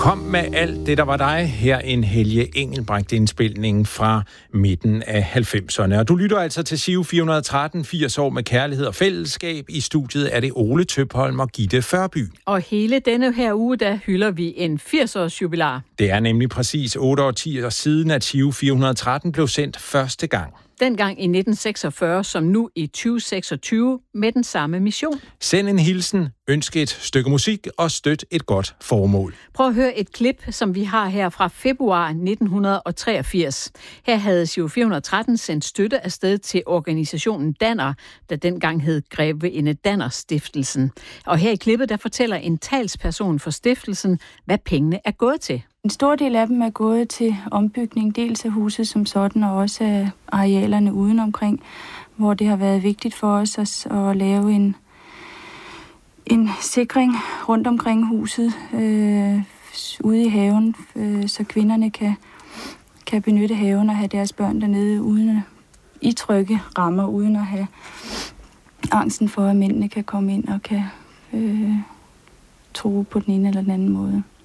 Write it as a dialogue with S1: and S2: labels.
S1: Kom med alt det, der var dig. Her en Helge Engelbrecht indspilning fra midten af 90'erne. Og du lytter altså til Giro 413, 80 år med kærlighed og fællesskab. I studiet er det Ole Tøpholm og Gitte Førby.
S2: Og hele denne her uge, der hylder vi en 80-års jubilar.
S1: Det er nemlig præcis 8 årtier siden, at Giro 413 blev sendt første gang.
S2: Dengang i 1946, som nu i 2026, med den samme mission.
S1: Send en hilsen, ønsk et stykke musik og støt et godt formål.
S2: Prøv at høre et klip, som vi har her fra februar 1983. Her havde Giro 413 sendt støtte afsted til organisationen Danner, der dengang hed Grevinde Danner Stiftelsen. Og her i klippet, der fortæller en talsperson for stiftelsen, hvad pengene er gået til.
S3: En stor del af dem er gået til ombygning, dels af huset som sådan, og også af arealerne udenomkring, hvor det har været vigtigt for os at lave en sikring rundt omkring huset ude i haven, så kvinderne kan benytte haven og have deres børn dernede uden i trygge rammer, uden at have angsten for, at mændene kan komme ind og kan true på den ene eller den anden måde.